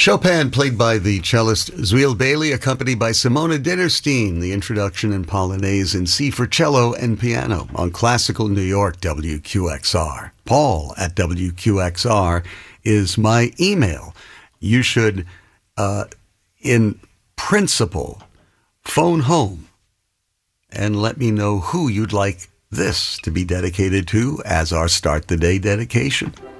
Chopin, played by the cellist Zuil Bailey, accompanied by Simona Ditterstein, the introduction in Polonaise in C for cello and piano on Classical New York WQXR. Paul at WQXR is my email. You should, in principle, phone home and let me know who you'd like this to be dedicated to as our Start the Day dedication.